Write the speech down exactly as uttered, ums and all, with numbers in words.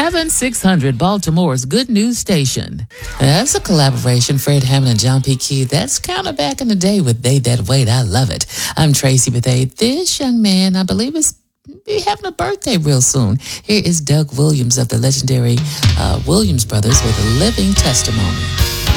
Heaven six hundred, Baltimore's good news station. That's a collaboration, Fred Hammond and John P. Key. That's kind of back in the day with They That Wait. I love it. I'm Tracy Bethea. This young man, I believe, is be having a birthday real soon. Here is Doug Williams of the legendary uh, Williams Brothers with a living testimony.